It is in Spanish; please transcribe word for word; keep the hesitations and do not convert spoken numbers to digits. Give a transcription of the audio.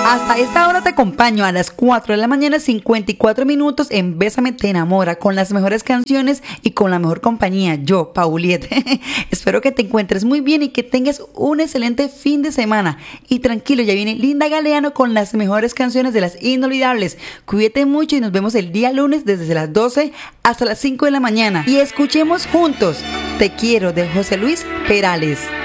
Hasta esta hora te acompaño a las cuatro de la mañana, cincuenta y cuatro minutos en Bésame te enamora, con las mejores canciones y con la mejor compañía, yo, Pauliet. Espero que te encuentres muy bien y que tengas un excelente fin de semana. Y tranquilo, ya viene Linda Galeano con las mejores canciones de las inolvidables. Cuídate mucho y nos vemos el día lunes desde las doce hasta las cinco de la mañana. Y escuchemos juntos Te quiero de José Luis Perales.